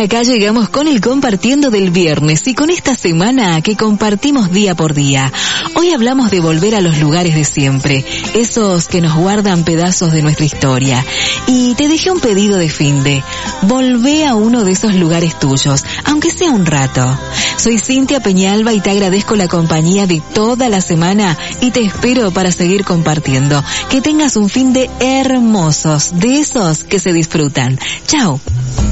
Hasta acá llegamos con el compartiendo del viernes y con esta semana que compartimos día por día. Hoy hablamos de volver a los lugares de siempre, esos que nos guardan pedazos de nuestra historia. Y te dejé un pedido de finde. Volvé a uno de esos lugares tuyos, aunque sea un rato. Soy Cintia Peñalba y te agradezco la compañía de toda la semana y te espero para seguir compartiendo. Que tengas un finde hermosos, de esos que se disfrutan. Chao.